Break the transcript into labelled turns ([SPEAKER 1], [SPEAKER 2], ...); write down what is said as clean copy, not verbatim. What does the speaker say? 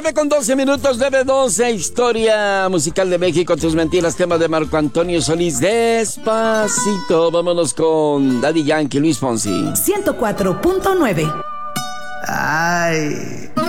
[SPEAKER 1] Con 12 minutos, 9:12, historia musical de México, tus mentiras, tema de Marco Antonio Solís, Despacito. Vámonos con Daddy Yankee, Luis Fonsi.
[SPEAKER 2] 104.9.
[SPEAKER 3] Ay,